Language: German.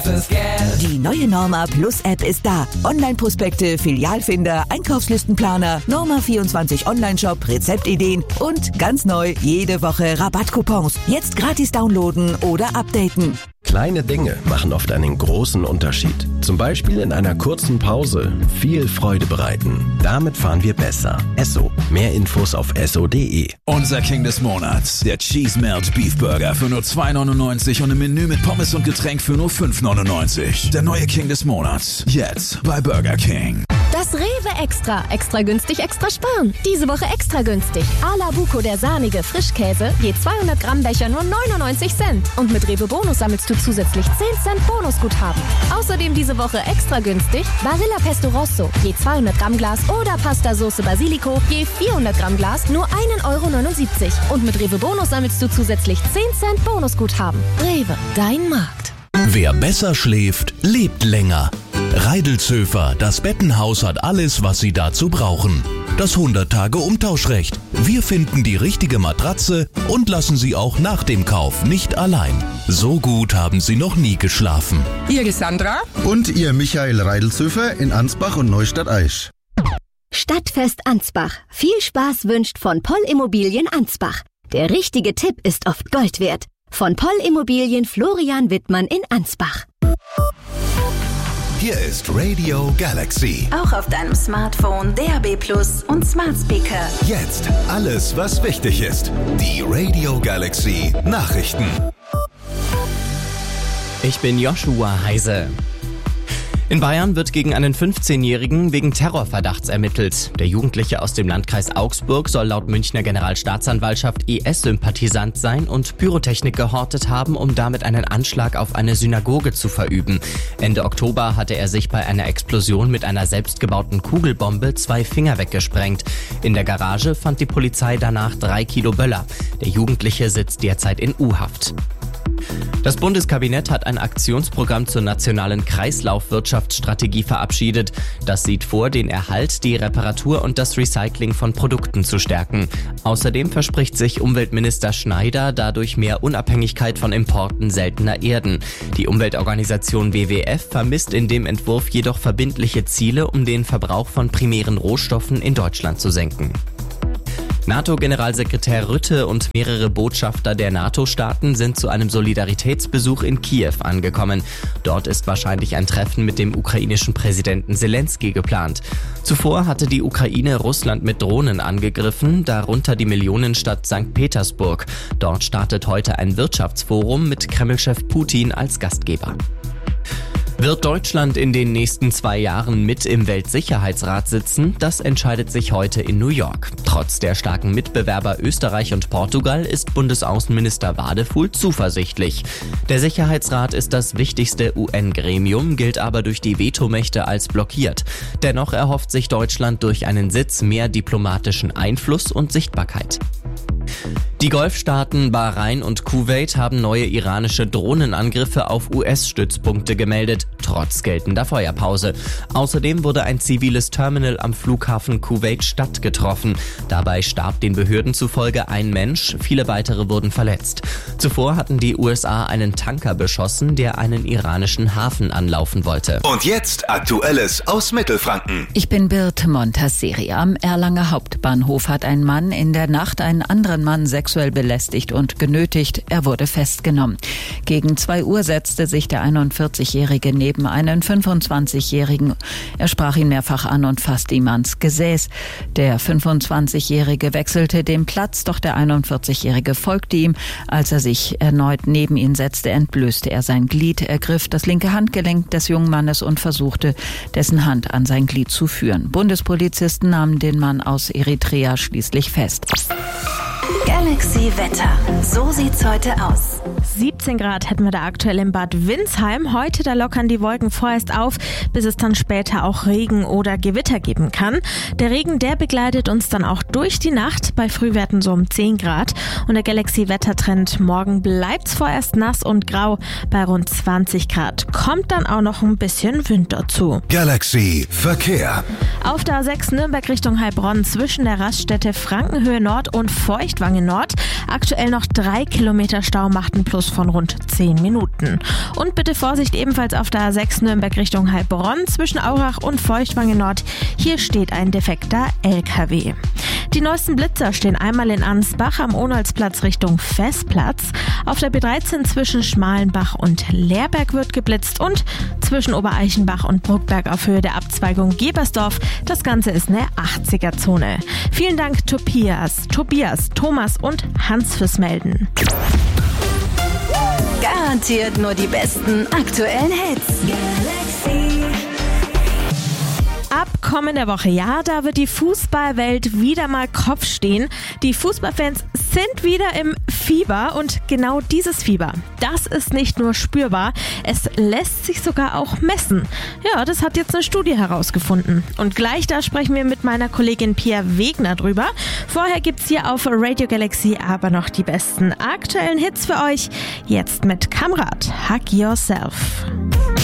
fürs Geld. Die neue Norma Plus App ist da. Online-Prospekte, Filialfinder, Einkaufslistenplaner, Norma 24 Online-Shop, Rezeptideen und ganz neu jede Woche Rabattcoupons. Jetzt gratis downloaden oder updaten. Kleine Dinge machen oft einen großen Unterschied. Zum Beispiel in einer kurzen Pause viel Freude bereiten. Damit fahren wir besser. Esso. Mehr Infos auf esso.de. Unser King des Monats. Der Cheese Melt Beef Burger für nur 2,99 und ein Menü mit Pommes und Getränk für nur 5,99. Der neue King des Monats. Jetzt bei Burger King. Das Rewe Extra. Extra günstig, extra sparen. Diese Woche extra günstig. A la Buco, der sahnige Frischkäse. Je 200 Gramm Becher nur 99 Cent. Und mit Rewe Bonus sammelst du zusätzlich 10 Cent Bonusguthaben. Außerdem diese Woche extra günstig Barilla Pesto Rosso. Je 200 Gramm Glas oder Pasta Sauce Basilico. Je 400 Gramm Glas nur 1,79 €. Und mit Rewe Bonus sammelst du zusätzlich 10 Cent Bonusguthaben. Rewe, dein Markt. Wer besser schläft, lebt länger. Reidelzhofer, das Bettenhaus hat alles, was Sie dazu brauchen. Das 100-Tage-Umtauschrecht. Wir finden die richtige Matratze und lassen Sie auch nach dem Kauf nicht allein. So gut haben Sie noch nie geschlafen. Ihre Sandra und Ihr Michael Reidelzhofer in Ansbach und Neustadt-Aisch. Stadtfest Ansbach. Viel Spaß wünscht von Poll Immobilien Ansbach. Der richtige Tipp ist oft Gold wert. Von Poll Immobilien Florian Wittmann in Ansbach. Hier ist Radio Galaxy. Auch auf deinem Smartphone, DAB+ und Smart Speaker. Jetzt alles, was wichtig ist. Die Radio Galaxy Nachrichten. Ich bin Joshua Heise. In Bayern wird gegen einen 15-Jährigen wegen Terrorverdachts ermittelt. Der Jugendliche aus dem Landkreis Augsburg soll laut Münchner Generalstaatsanwaltschaft IS-Sympathisant sein und Pyrotechnik gehortet haben, um damit einen Anschlag auf eine Synagoge zu verüben. Ende Oktober hatte er sich bei einer Explosion mit einer selbstgebauten Kugelbombe 2 Finger weggesprengt. In der Garage fand die Polizei danach 3 Kilo Böller. Der Jugendliche sitzt derzeit in U-Haft. Das Bundeskabinett hat ein Aktionsprogramm zur nationalen Kreislaufwirtschaftsstrategie verabschiedet. Das sieht vor, den Erhalt, die Reparatur und das Recycling von Produkten zu stärken. Außerdem verspricht sich Umweltminister Schneider dadurch mehr Unabhängigkeit von Importen seltener Erden. Die Umweltorganisation WWF vermisst in dem Entwurf jedoch verbindliche Ziele, um den Verbrauch von primären Rohstoffen in Deutschland zu senken. NATO-Generalsekretär Rutte und mehrere Botschafter der NATO-Staaten sind zu einem Solidaritätsbesuch in Kiew angekommen. Dort ist wahrscheinlich ein Treffen mit dem ukrainischen Präsidenten Zelensky geplant. Zuvor hatte die Ukraine Russland mit Drohnen angegriffen, darunter die Millionenstadt St. Petersburg. Dort startet heute ein Wirtschaftsforum mit Kreml-Chef Putin als Gastgeber. Wird Deutschland in den nächsten 2 Jahren mit im Weltsicherheitsrat sitzen? Das entscheidet sich heute in New York. Trotz der starken Mitbewerber Österreich und Portugal ist Bundesaußenminister Wadefuhl zuversichtlich. Der Sicherheitsrat ist das wichtigste UN-Gremium, gilt aber durch die Vetomächte als blockiert. Dennoch erhofft sich Deutschland durch einen Sitz mehr diplomatischen Einfluss und Sichtbarkeit. Die Golfstaaten Bahrain und Kuwait haben neue iranische Drohnenangriffe auf US-Stützpunkte gemeldet, trotz geltender Feuerpause. Außerdem wurde ein ziviles Terminal am Flughafen Kuwait-Stadt getroffen. Dabei starb den Behörden zufolge ein Mensch, viele weitere wurden verletzt. Zuvor hatten die USA einen Tanker beschossen, der einen iranischen Hafen anlaufen wollte. Und jetzt Aktuelles aus Mittelfranken. Ich bin Birte Montasseri. Am Erlanger Hauptbahnhof hat ein Mann in der Nacht einen anderen Mann sexuell belästigt und genötigt. Er wurde festgenommen. Gegen 2 Uhr setzte sich der 41-Jährige neben einen 25-Jährigen. Er sprach ihn mehrfach an und fasste ihm ans Gesäß. Der 25-Jährige wechselte den Platz, doch der 41-Jährige folgte ihm. Als er sich erneut neben ihn setzte, entblößte er sein Glied, ergriff das linke Handgelenk des jungen Mannes und versuchte, dessen Hand an sein Glied zu führen. Bundespolizisten nahmen den Mann aus Eritrea schließlich fest. Galaxy Wetter. So sieht's heute aus. 17 Grad hätten wir da aktuell in Bad Windsheim. Heute, da lockern die Wolken vorerst auf, bis es dann später auch Regen oder Gewitter geben kann. Der Regen, der begleitet uns dann auch durch die Nacht, bei Frühwerten so um 10 Grad. Und der Galaxy-Wettertrend, morgen bleibt's vorerst nass und grau bei rund 20 Grad. Kommt dann auch noch ein bisschen Wind dazu. Galaxy Verkehr. Auf der A6 Nürnberg Richtung Heilbronn zwischen der Raststätte Frankenhöhe Nord und Feuchtwangen Feuchtwangen Nord. Aktuell noch 3 Kilometer Stau, macht einen Plus von rund 10 Minuten. Und bitte Vorsicht ebenfalls auf der A6 Nürnberg Richtung Heilbronn zwischen Aurach und Feuchtwangen Nord. Hier steht ein defekter LKW. Die neuesten Blitzer stehen einmal in Ansbach am Onolzplatz Richtung Festplatz. Auf der B13 zwischen Schmalenbach und Leerberg wird geblitzt und zwischen Obereichenbach und Bruckberg auf Höhe der Abzweigung Gebersdorf. Das Ganze ist eine 80er-Zone. Vielen Dank Tobias, Thomas und Hans fürs Melden. Garantiert nur die besten aktuellen Hits. Galaxy. Ab kommender Woche, ja, da wird die Fußballwelt wieder mal Kopf stehen. Die Fußballfans sind wieder im Fieber und genau dieses Fieber, das ist nicht nur spürbar, es lässt sich sogar auch messen. Ja, das hat jetzt eine Studie herausgefunden. Und gleich da sprechen wir mit meiner Kollegin Pia Wegner drüber. Vorher gibt's hier auf Radio Galaxy aber noch die besten aktuellen Hits für euch. Jetzt mit Kamrat, Hug Yourself.